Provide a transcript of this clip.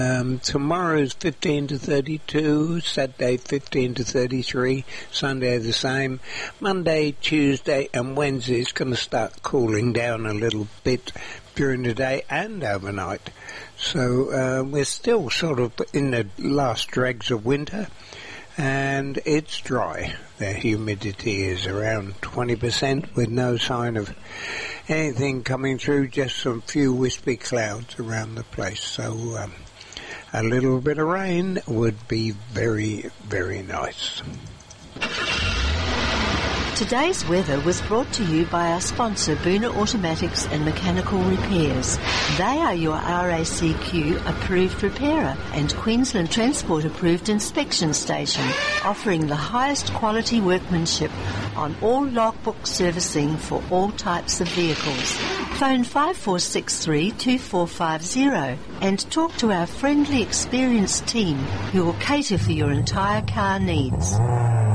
Tomorrow's 15 to 32, Saturday 15 to 33, Sunday the same. Monday, Tuesday and Wednesday is going to start cooling down a little bit during the day and overnight. So we're still sort of in the last dregs of winter, and it's dry. The humidity is around 20% with no sign of anything coming through, just some few wispy clouds around the place. So a little bit of rain would be very, very nice. Today's weather was brought to you by our sponsor, Booner Automatics and Mechanical Repairs. They are your RACQ approved repairer and Queensland Transport approved inspection station, offering the highest quality workmanship on all logbook servicing for all types of vehicles. Phone 5463-2450 and talk to our friendly, experienced team who will cater for your entire car needs.